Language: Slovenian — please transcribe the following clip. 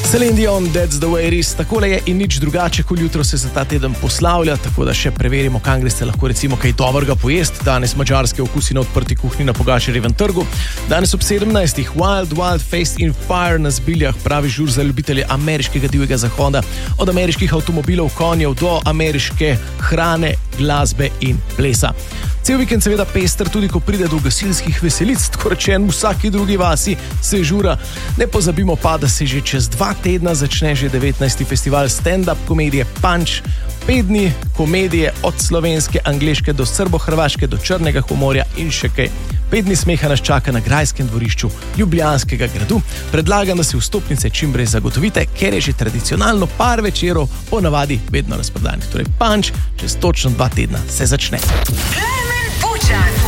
Celine Dion, That's the way it is. Takole je in nič drugače, kot jutro se za ta teden poslavlja, tako da še preverimo, kam greste lahko recimo kaj dobrega pojest. Danes madžarske okusi na odprti kuhni na Pogačarjevem trgu. Danes ob 17. Wild Wild Fest in Fire na Zbiljah, pravi žur za ljubitelje ameriškega divjega zahoda. Od ameriških avtomobilov, konjev do ameriške hrane, glasbe in plesa. Cel vikend seveda pester tudi, ko pride do gasilskih veselic, tako rečen v vsaki drugi vasi se žura. Ne pozabimo pa, da se že čez 2 tedna začne že 19. festival stand-up komedije Punch. 5 dni komedije od slovenske, angleške do srbo-hrvaške do črnega humorja in še kaj. 5 dni smeha nas čaka na grajskem dvorišču Ljubljanskega gradu. Predlagam, da si vstopnice čim prej zagotovite, ker je že tradicionalno par večerov ponavadi vedno razprodanih. Torej Punch čez točno 2 tedna se začne. Klemen Bučan.